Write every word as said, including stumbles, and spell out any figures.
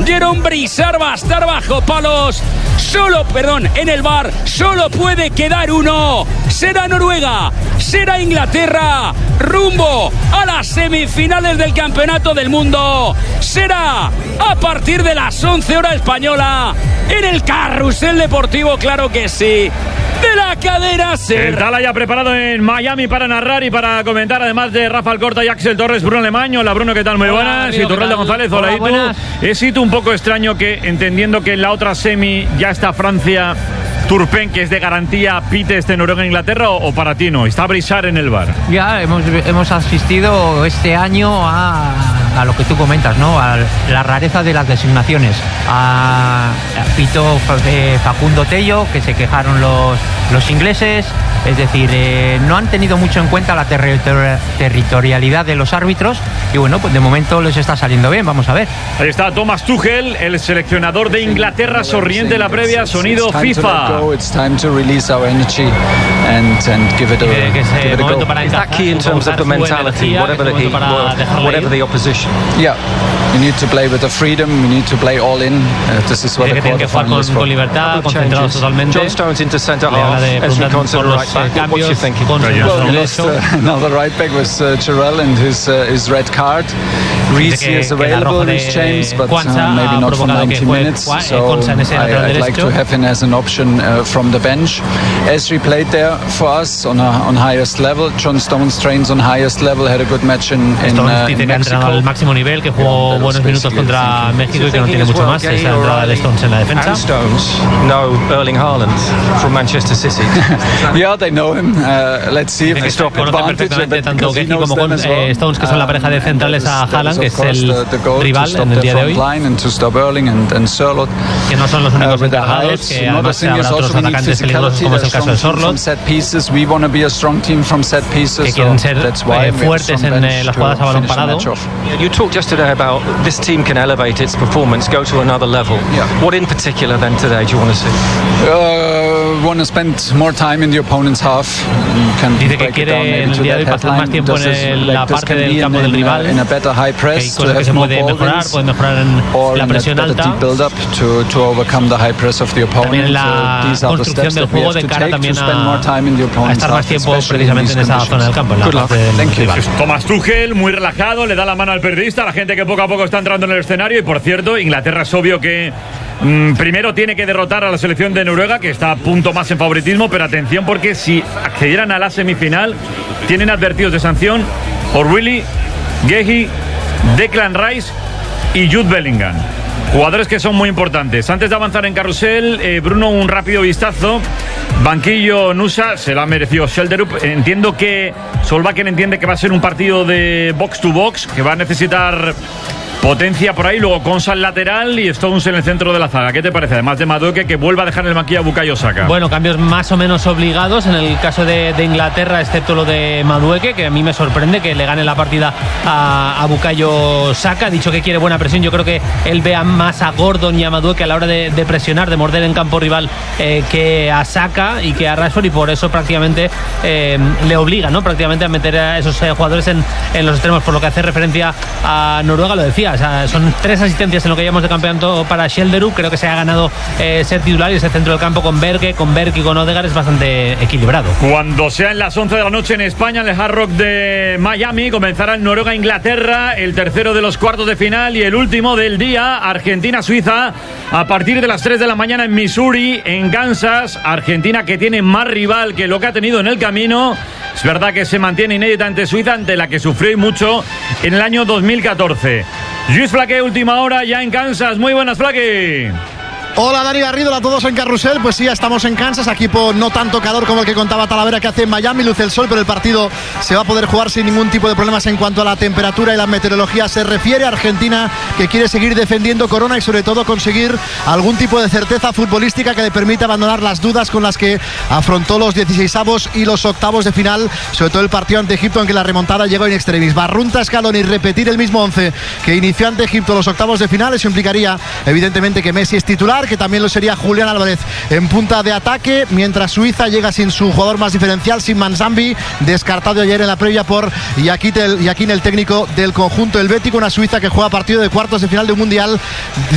Jerome Brisard va a estar bajo palos. Solo, perdón, en el bar solo puede quedar uno. Será Noruega, será Inglaterra, rumbo a las semifinales del Campeonato del Mundo. Será a partir de las once hora española en el Carrusel Deportivo, claro que sí. De la cadera Ser. El Tala ya preparado en Miami para narrar y para comentar, además de Rafa Alcorta y Axel Torres, Bruno Alemán. Hola Bruno, ¿qué tal? Muy buenas. Y Turralde González, hola, hola Itu. Es Itu un poco extraño que, entendiendo que en la otra semi ya está Francia, Turpen, que es de garantía, pite este Noruega-Inglaterra, o, o para ti no? Está Brisard en el bar. Ya hemos, hemos asistido este año a, a lo que tú comentas, ¿no? A la rareza de las designaciones. A, a pito eh, Facundo Tello, que se quejaron los, los ingleses. Es decir, eh, no han tenido mucho en cuenta la territori- territorialidad de los árbitros y bueno, pues de momento les está saliendo bien, vamos a ver. Ahí está Thomas Tuchel, el seleccionador de Inglaterra, sonriente en la previa, sonido FIFA. It's time to release our energy and and give it a, que es give it a go. Is that key in terms of the mentality, whatever the, whatever the opposition? Yeah, you need to play with the freedom, you need to play all in. Uh, this is what the quarterfinal is for. Con libertad, concentrados totalmente. John Stones into centre half, Ezri Konsa right back. What's your thinking? Well, we lost uh, another right back with uh, Chirel and his uh, his red card. Reece is available, Reece James, but uh, maybe not for ninety minutes. So I, I'd like to have him as an option uh, from the bench. Ezri played there for us on a, on highest level. John Stones trains on highest level. Had a good match in, in, uh, in Mexico. Al máximo nivel, que jugó buenos minutos contra México y que no tiene mucho más. Esa entrada de Stones en la defensa. And Stones know Erling Haaland from Manchester City. Yeah, they know him. Uh, let's see if they stop advantage. Tanto Gehi como con, eh, Stones, que son la pareja de centrales a Haaland, que es el rival en el día de hoy. Que no son los únicos encargados, que además habrá otros atacantes peligrosos, como es el caso de Sorloth, que quieren ser eh, fuertes en eh, las jugadas a balón parado. You talked yesterday about this team can elevate its performance, go to another level. What in particular then today do you want to see? Uh, want to spend more time in the opponent's half. Dice que quiere en el día de hoy pasar más tiempo en la parte del campo del rival, que hay cosas que se puede mejorar, puede mejorar en la presión alta, también en la construcción del juego de cara también a, a estar más tiempo precisamente en esa zona del campo, en la parte del rival. Thomas Tuchel, muy relajado, le da la mano al periodista, la gente que poco a poco está entrando en el escenario. Y por cierto, Inglaterra es obvio que mmm, primero tiene que derrotar a la selección de Noruega, que está a punto más en favoritismo, pero atención, porque si accedieran a la semifinal tienen advertidos de sanción O'Reilly, Gehi, Declan Rice y Jude Bellingham, jugadores que son muy importantes. Antes de avanzar en carrusel, eh, Bruno, un rápido vistazo. Banquillo Nusa, se lo ha merecido Schelderup. Entiendo que Solbakken entiende que va a ser un partido de box to box, que va a necesitar potencia por ahí, luego Konsa al lateral y Stones en el centro de la zaga. ¿Qué te parece? Además de Madueke, que vuelva a dejar en el banquillo a Bukayo Saka. Bueno, cambios más o menos obligados en el caso de, de Inglaterra, excepto lo de Madueke, que a mí me sorprende que le gane la partida a, a Bukayo Saka. Ha dicho que quiere buena presión. Yo creo que él vea más a Gordon y a Madueke a la hora de, de presionar, de morder en campo rival, eh, que a Saka y que a Rashford, y por eso prácticamente eh, le obliga, ¿no? Prácticamente a meter a esos eh, jugadores en, en los extremos. Por lo que hace referencia a Noruega, lo decía, o sea, son tres asistencias en lo que llevamos de campeonato para Schelderup. Creo que se ha ganado eh, ser titular, y ese centro del campo con Berge, con Berg y con Odegaard es bastante equilibrado. Cuando sean las once de la noche en España, en el Hard Rock de Miami, comenzará el Noruega-Inglaterra, el tercero de los cuartos de final y el último del día, Argentina-Suiza, a partir de las tres de la mañana en Missouri, en Kansas. Argentina, que tiene más rival que lo que ha tenido en el camino. Es verdad que se mantiene inédita ante Suiza, ante la que sufrió y mucho en el año dos mil catorce. Luis Flaque, última hora ya en Kansas. Muy buenas, Flaque. Hola Dani Garrido, a todos en Carrusel. Pues sí, ya estamos en Kansas, equipo no tanto calor como el que contaba Talavera que hace en Miami, luce el sol, pero el partido se va a poder jugar sin ningún tipo de problemas en cuanto a la temperatura y la meteorología se refiere. Argentina, que quiere seguir defendiendo corona y sobre todo conseguir algún tipo de certeza futbolística que le permita abandonar las dudas con las que afrontó los dieciseisavos y los octavos de final, sobre todo el partido ante Egipto, en que la remontada llegó in extremis. Barrunta, Scaloni, repetir el mismo once que inició ante Egipto los octavos de final. Eso implicaría evidentemente que Messi es titular, que también lo sería Julián Álvarez en punta de ataque, mientras Suiza llega sin su jugador más diferencial, sin Manzambi, descartado ayer en la previa por Yaquín, el técnico del conjunto helvético. Una Suiza que juega partido de cuartos de final de un mundial